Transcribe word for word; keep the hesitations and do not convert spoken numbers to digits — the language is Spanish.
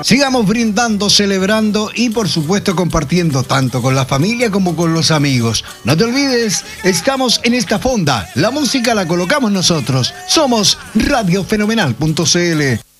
Sigamos brindando, celebrando y por supuesto compartiendo tanto con la familia como con los amigos. No te olvides, estamos en esta fonda. La música la colocamos nosotros. Somos radio fenomenal punto c l.